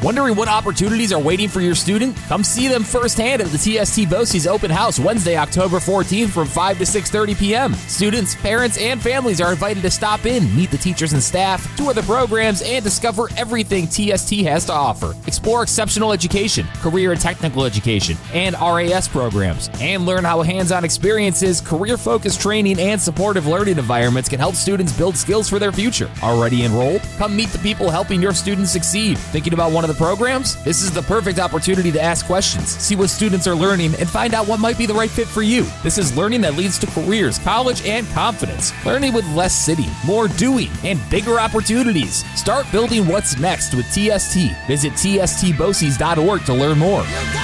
Wondering what opportunities are waiting for your student? Come see them firsthand at the TST BOCES Open House Wednesday, October 14th from 5 to 6:30 p.m. Students, parents, and families are invited to stop in, meet the teachers and staff, tour the programs, and discover everything TST has to offer. Explore exceptional education, career and technical education, and RAS programs, and learn how hands-on experiences, career-focused training, and supportive learning environments can help students build skills for their future. Already enrolled? Come meet the people helping your students succeed. Thinking about one of the programs? This is the perfect opportunity to ask questions, see what students are learning, and find out what might be the right fit for you. This is learning that leads to careers, college, and confidence. Learning with less sitting, more doing, and bigger opportunities. Start building what's next with TST. Visit tstboces.org to learn more.